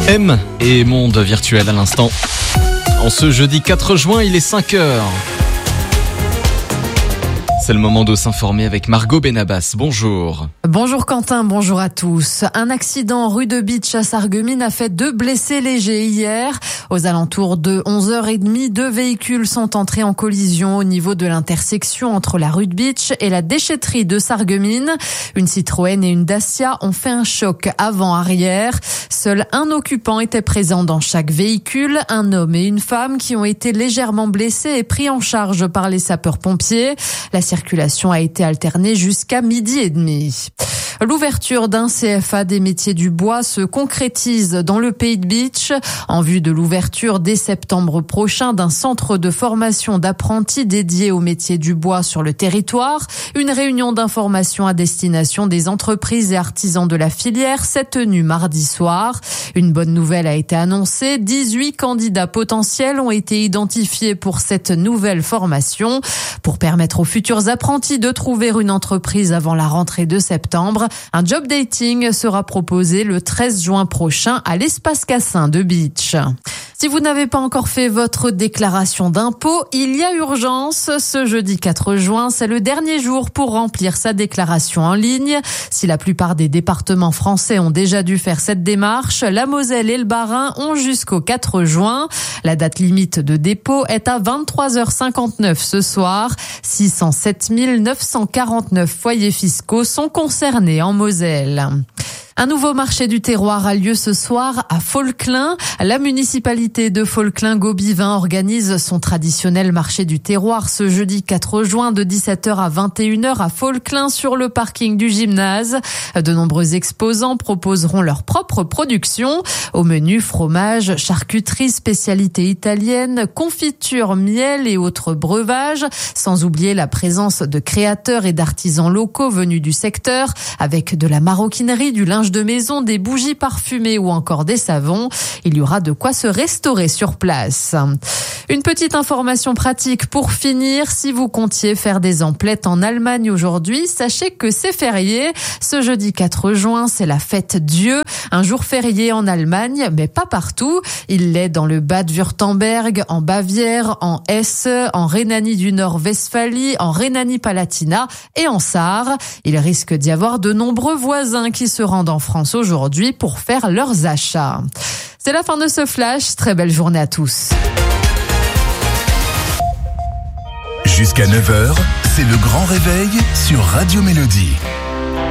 M et monde virtuel à l'instant. En ce jeudi 4 juin, il est 5h. C'est le moment de s'informer avec Margot Benabas. Bonjour. Bonjour Quentin, bonjour à tous. Un accident rue de Bitche à Sarreguemines a fait 2 blessés légers hier. Aux alentours de 11h30, 2 véhicules sont entrés en collision au niveau de l'intersection entre la rue de Bitche et la déchetterie de Sarreguemines. Une Citroën et une Dacia ont fait un choc avant-arrière. Seul un occupant était présent dans chaque véhicule, un homme et une femme qui ont été légèrement blessés et pris en charge par les sapeurs-pompiers. La circulation a été alternée jusqu'à 12h30. L'ouverture d'un CFA des métiers du bois se concrétise dans le pays de Bitche en vue de l'ouverture dès septembre prochain d'un centre de formation d'apprentis dédié aux métiers du bois sur le territoire. Une réunion d'information à destination des entreprises et artisans de la filière s'est tenue mardi soir. Une bonne nouvelle a été annoncée. 18 candidats potentiels ont été identifiés pour cette nouvelle formation. Pour permettre aux futurs apprentis de trouver une entreprise avant la rentrée de septembre, un job dating sera proposé le 13 juin prochain à l'Espace Cassin de Bitche. Si vous n'avez pas encore fait votre déclaration d'impôt, il y a urgence. Ce jeudi 4 juin, c'est le dernier jour pour remplir sa déclaration en ligne. Si la plupart des départements français ont déjà dû faire cette démarche, la Moselle et le Bas-Rhin ont jusqu'au 4 juin. La date limite de dépôt est à 23h59 ce soir. 607 949 foyers fiscaux sont concernés en Moselle. Un nouveau marché du terroir a lieu ce soir à Folquelin. La municipalité de Folquelin-Gobivin organise son traditionnel marché du terroir ce jeudi 4 juin de 17h à 21h à Folquelin sur le parking du gymnase. De nombreux exposants proposeront leur propre production. Au menu, fromage, charcuterie, spécialités italiennes, confiture, miel et autres breuvages. Sans oublier la présence de créateurs et d'artisans locaux venus du secteur avec de la maroquinerie, du linge de maison, des bougies parfumées ou encore des savons. Il y aura de quoi se restaurer sur place. Une petite information pratique pour finir. Si vous comptiez faire des emplettes en Allemagne aujourd'hui, sachez que c'est férié. Ce jeudi 4 juin, c'est la fête Dieu. Un jour férié en Allemagne, mais pas partout. Il l'est dans le Bade-Wurtemberg, en Bavière, en Hesse, en Rhénanie du Nord-Westphalie, en Rhénanie-Palatinat et en Sarre. Il risque d'y avoir de nombreux voisins qui se rendent en France aujourd'hui pour faire leurs achats. C'est la fin de ce flash. Très belle journée à tous. Jusqu'à 9h, c'est le grand réveil sur Radio Mélodie.